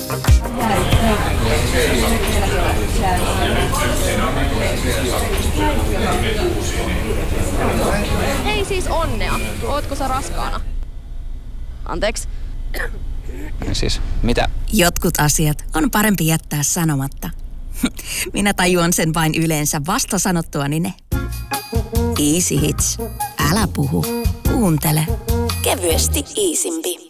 Hei siis onnea. Ootko sä raskaana? Anteeksi. Siis, mitä? Jotkut asiat on parempi jättää sanomatta. Minä tajuan sen vain yleensä vasta sanottuani ne. Easy Hits. Älä puhu. Kuuntele. Kevyesti easimpi.